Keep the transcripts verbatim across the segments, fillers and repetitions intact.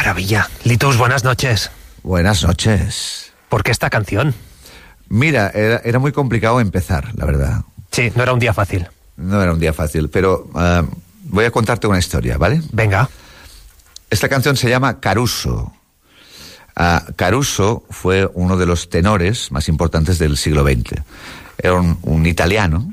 maravilla. Litus, buenas noches. Buenas noches. ¿Por qué esta canción? Mira, era, era muy complicado empezar, la verdad. Sí, no era un día fácil. No era un día fácil, pero uh, voy a contarte una historia, ¿vale? Venga. Esta canción se llama Caruso. Uh, Caruso fue uno de los tenores más importantes del siglo veinte. Era un, un italiano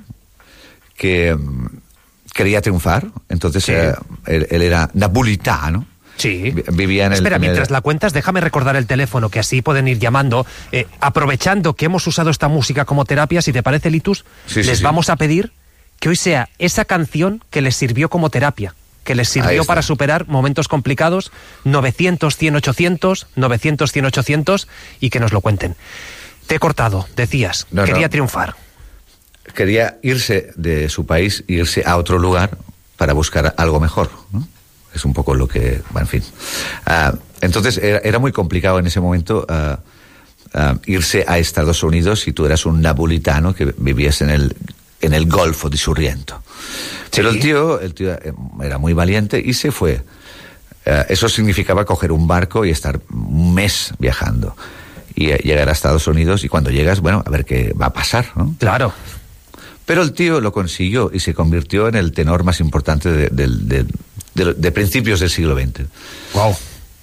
que um, quería triunfar, entonces sí. uh, él, él era napolitano. Sí. Vivía en el... Espera, en el... mientras la cuentas, déjame recordar el teléfono, que así pueden ir llamando. Eh, aprovechando que hemos usado esta música como terapia, si te parece, Litus, sí, les sí, vamos sí. a pedir que hoy sea esa canción que les sirvió como terapia, que les sirvió para superar momentos complicados. Novecientos, cien, ochocientos, novecientos, cien, ochocientos, y que nos lo cuenten. Te he cortado, decías, no, quería no. triunfar. Quería irse de su país, irse a otro lugar para buscar algo mejor, ¿no? Es un poco lo que... Bueno, en fin. Uh, entonces, era, era muy complicado en ese momento uh, uh, irse a Estados Unidos si tú eras un napolitano que vivías en el, en el Golfo di Sorrento. ¿Sí? Pero el tío, el tío era muy valiente y se fue. Uh, eso significaba coger un barco y estar un mes viajando. Y uh, llegar a Estados Unidos, y cuando llegas, bueno, a ver qué va a pasar, ¿no? Claro. Pero el tío lo consiguió y se convirtió en el tenor más importante de, de, de, de, de principios del siglo veinte. Wow.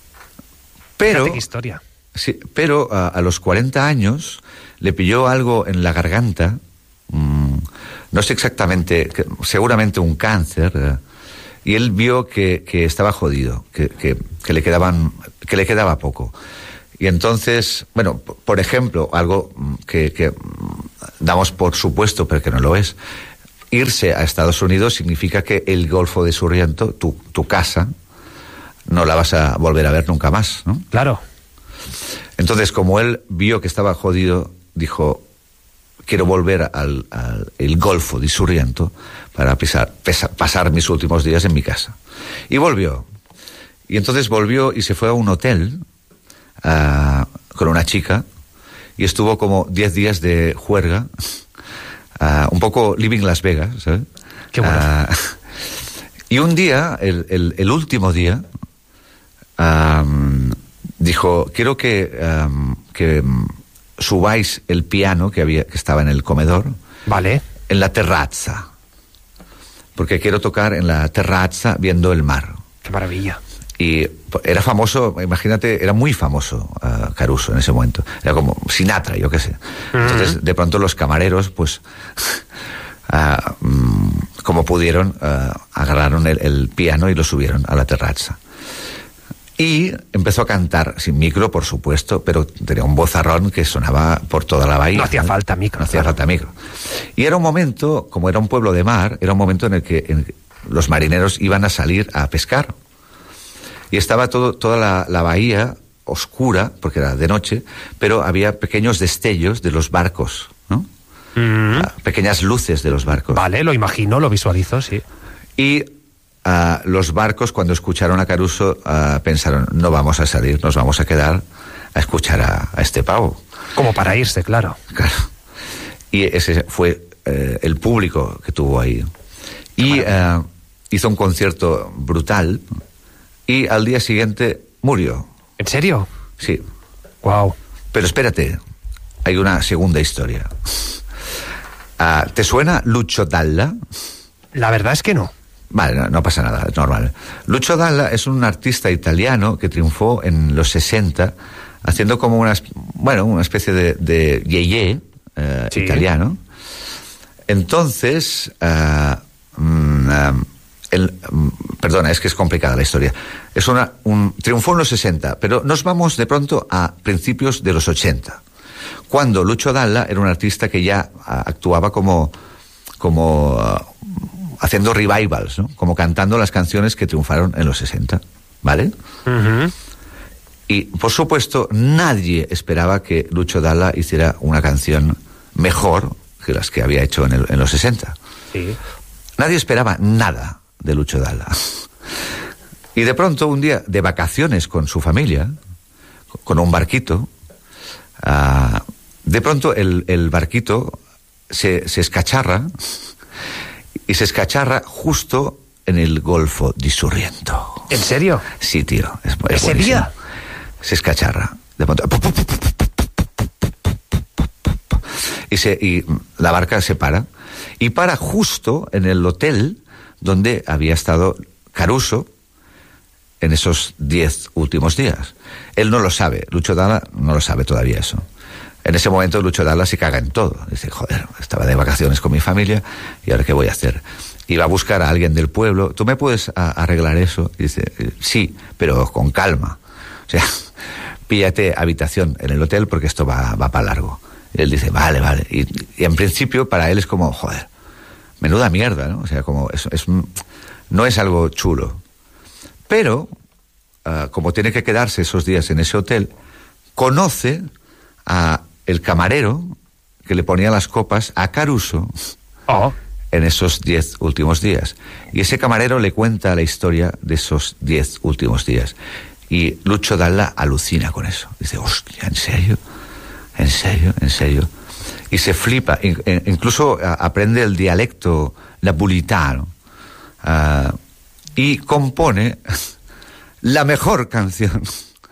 Pero, qué historia. Sí, pero a, a los cuarenta años le pilló algo en la garganta, mmm, no sé exactamente, que, seguramente un cáncer, eh, y él vio que, que estaba jodido, que, que, que, le quedaban, que le quedaba poco. Y entonces, bueno, por ejemplo, algo que, que damos por supuesto, pero que no lo es, irse a Estados Unidos significa que el Golfo de Sorrento, tu, tu casa, no la vas a volver a ver nunca más, ¿no? Claro. Entonces, como él vio que estaba jodido, dijo, quiero volver al, al el Golfo de Sorrento para pisar, pesa, pasar mis últimos días en mi casa. Y volvió. Y entonces volvió y se fue a un hotel uh, con una chica, y estuvo como diez días de juerga, uh, un poco living Las Vegas, ¿sabes? Qué bueno. Uh, y un día, el, el, el último día, um, dijo, quiero que, um, que subáis el piano que, había, que estaba en el comedor, vale, en la terrazza, porque quiero tocar en la terrazza viendo el mar. Qué maravilla. Y era famoso, imagínate, era muy famoso uh, Caruso en ese momento. Era como Sinatra, yo qué sé. Uh-huh. Entonces, de pronto los camareros, pues, uh, um, como pudieron, uh, agarraron el, el piano y lo subieron a la terraza. Y empezó a cantar, sin micro, por supuesto, pero tenía un vozarrón que sonaba por toda la bahía. No hacía ¿eh? falta micro. No hacía claro. falta micro. Y era un momento, como era un pueblo de mar, era un momento en el que en, los marineros iban a salir a pescar. Y estaba todo, toda la, la bahía oscura, porque era de noche, pero había pequeños destellos de los barcos, ¿no? Mm-hmm. Uh, pequeñas luces de los barcos. Vale, lo imagino, lo visualizo, sí. Y uh, los barcos, cuando escucharon a Caruso, uh, pensaron, no vamos a salir, nos vamos a quedar a escuchar a, a este pavo. Como para irse, claro. Claro. Y ese fue uh, el público que tuvo ahí. Y uh, hizo un concierto brutal. Y al día siguiente murió. ¿En serio? Sí. Wow. Pero espérate, hay una segunda historia. Uh, ¿Te suena Lucio Dalla? La verdad es que no. Vale, no, no pasa nada, es normal. Lucio Dalla es un artista italiano que triunfó en los sesenta haciendo como una, bueno, una especie de, de yeye uh, sí. italiano. Entonces, uh, um, um, El, perdona, es que es complicada la historia. Es una, un, triunfó en los sesenta, pero nos vamos de pronto a principios de los ochenta, cuando Lucio Dalla era un artista que ya actuaba como, como uh, haciendo revivals, ¿no? Como cantando las canciones que triunfaron en los sesenta, ¿vale? Uh-huh. Y, por supuesto, nadie esperaba que Lucio Dalla hiciera una canción mejor que las que había hecho en, el, en los sesenta. Sí. Nadie esperaba nada de Lucio Dalla. Y de pronto, un día de vacaciones con su familia, con un barquito, uh, de pronto el, el barquito se, se escacharra, y se escacharra justo en el Golfo di Sorrento. ¿En serio? Sí, tío. Es, es ¿Ese buenísimo. día? Se escacharra. De pronto... Y, se, y la barca se para. Y para justo en el hotel donde había estado Caruso en esos diez últimos días. Él no lo sabe. Lucho Dalla no lo sabe todavía eso. En ese momento Lucho Dalla se caga en todo. Dice, joder, estaba de vacaciones con mi familia y ahora ¿qué voy a hacer? Y va a buscar a alguien del pueblo. ¿Tú me puedes a, arreglar eso? Y dice, sí, pero con calma. O sea, píllate habitación en el hotel porque esto va, va para largo. Y él dice, vale, vale. Y, y en principio para él es como, joder, menuda mierda, ¿no? O sea, como es, es, no es algo chulo. Pero, uh, como tiene que quedarse esos días en ese hotel, conoce a el camarero que le ponía las copas a Caruso oh. en esos diez últimos días. Y ese camarero le cuenta la historia de esos diez últimos días. Y Lucho Dalla alucina con eso. Dice, hostia, ¿en serio? ¿En serio? ¿En serio? Y se flipa. Incluso aprende el dialecto napolitano. Uh, y compone la mejor canción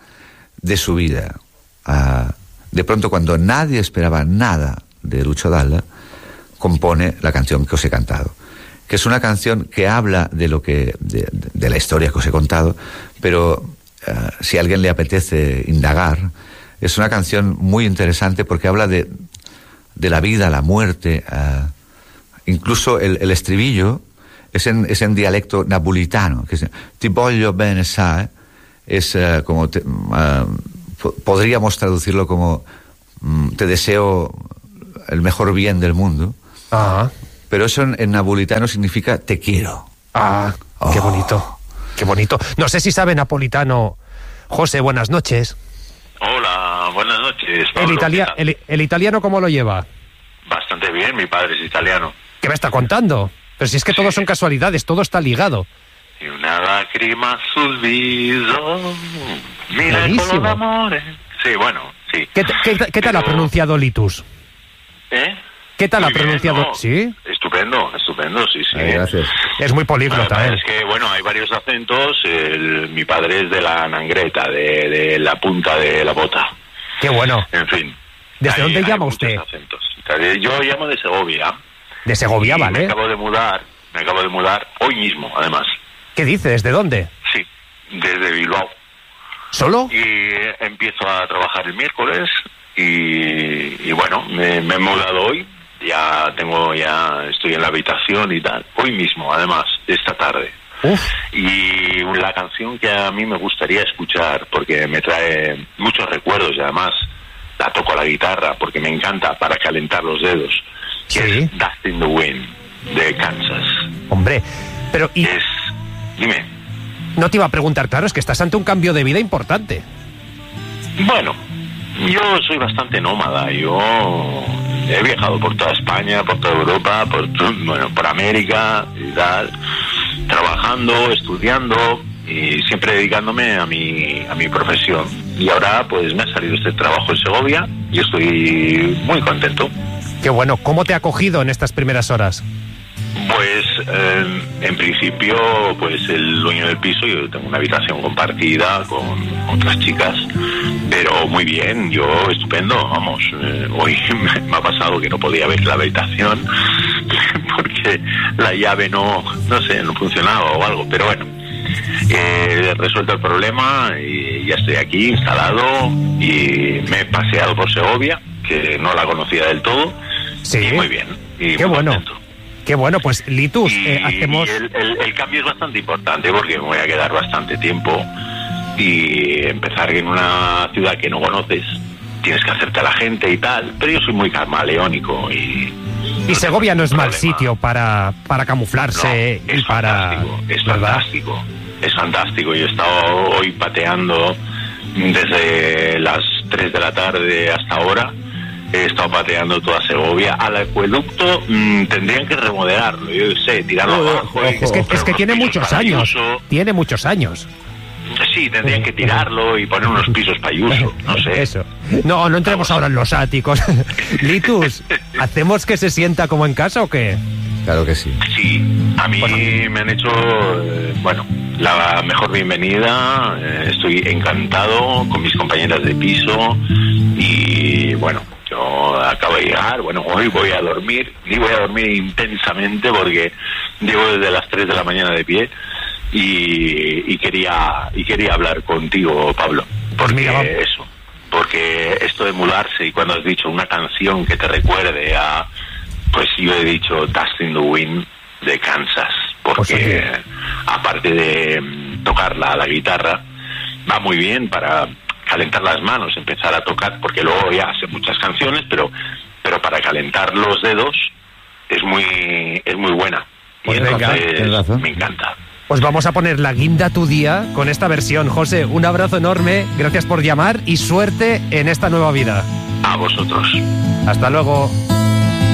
de su vida. Uh, de pronto, cuando nadie esperaba nada de Lucho Dalla, compone la canción que os he cantado. Que es una canción que habla de lo que de, de la historia que os he contado, pero uh, si a alguien le apetece indagar, es una canción muy interesante porque habla de, de la vida, la muerte. Uh, incluso el, el estribillo es en, es en dialecto napolitano, que es ti voglio bene, sai, es uh, como te, uh, podríamos traducirlo como um, te deseo el mejor bien del mundo. Ah. Pero eso en, en napolitano significa te quiero. Ah, oh. Qué bonito, qué bonito. No sé si sabe napolitano. José, buenas noches. Hola, buenas noches, Pablo. El, italia, el, el italiano, ¿cómo lo lleva? Bastante bien, mi padre es italiano. ¿Qué me está contando? Pero si es que sí. Todo son casualidades, todo está ligado. Y una lágrima sul viso, mira el color de amore. Sí, bueno, sí. ¿Qué, qué, qué Pero... tal ha pronunciado Litus? ¿Eh? ¿Qué tal muy ha pronunciado? Bien, ¿no? ¿Sí? Estupendo, estupendo, sí, sí. Ay, gracias. Es muy políglota, ¿eh? Es que, bueno, hay varios acentos. El, mi padre es de la Nangreta, de, de la punta de la bota. Qué bueno. En fin. ¿Desde hay, dónde hay llama usted? Acentos. Yo llamo de Segovia. De Segovia, y vale. Me acabo de mudar, me acabo de mudar hoy mismo, además. ¿Qué dice? ¿Desde dónde? Sí, desde Bilbao. ¿Solo? Y empiezo a trabajar el miércoles y, y bueno, me, me he mudado hoy. Ya tengo, ya estoy en la habitación y tal. Hoy mismo, además, esta tarde. Uf. Y la canción que a mí me gustaría escuchar, porque me trae muchos recuerdos y además la toco a la guitarra porque me encanta para calentar los dedos. Sí. Que es Dust in the Wind, de Kansas. Hombre, pero... ¿y... Es... Dime. No te iba a preguntar, claro, es que estás ante un cambio de vida importante. Bueno, yo soy bastante nómada. Yo he viajado por toda España, por toda Europa, por, bueno, por América y tal, trabajando, estudiando y siempre dedicándome a mi, a mi profesión. Y ahora pues me ha salido este trabajo en Segovia y estoy muy contento. Qué bueno. ¿Cómo te ha acogido en estas primeras horas? Pues eh, en principio pues el dueño del piso, yo tengo una habitación compartida con otras chicas, pero muy bien, yo estupendo, vamos, eh, hoy me, me ha pasado que no podía ver la habitación porque la llave no, no sé, no funcionaba o algo, pero bueno, eh, resuelto el problema y ya estoy aquí instalado y me he paseado por Segovia, que no la conocía del todo. Sí. Y muy bien. Y qué muy bueno. contento. Qué bueno, pues Litus, y, eh, hacemos... y el, el, el cambio es bastante importante porque me voy a quedar bastante tiempo y empezar en una ciudad que no conoces, tienes que hacerte a la gente y tal, pero yo soy muy camaleónico y... Y Segovia no es mal sitio para, para camuflarse no, y para... Es fantástico, es fantástico. Yo he estado hoy pateando desde las tres de la tarde hasta ahora. He estado pateando toda Segovia. Al acueducto mmm, tendrían que remodelarlo, yo sé, tirarlo ojo, abajo. ojo, es que, es que tiene muchos años. Tiene muchos años. sí, tendrían que tirarlo y poner unos pisos para Ayuso, no sé. Eso. No, no entremos ahora en los áticos. Litus, ¿hacemos que se sienta como en casa o qué? Claro que sí. Sí, a mí bueno. me han hecho, eh, bueno, la mejor bienvenida. Eh, estoy encantado con mis compañeras de piso y, bueno, yo acabo de llegar. Bueno, hoy voy a dormir, y voy a dormir intensamente porque llevo desde las tres de la mañana de pie y, y quería y quería hablar contigo, Pablo, porque mira, eso, porque esto de mudarse y cuando has dicho una canción que te recuerde a... Pues yo he dicho Dust in the Wind de Kansas, porque pues aparte de tocar la, la guitarra, va muy bien para calentar las manos, empezar a tocar, porque luego ya hace muchas canciones, pero pero para calentar los dedos es muy es muy buena. Pues y venga, entonces me encanta. Pues vamos a poner la guinda a tu día con esta versión. José, un abrazo enorme, gracias por llamar y suerte en esta nueva vida. A vosotros. Hasta luego.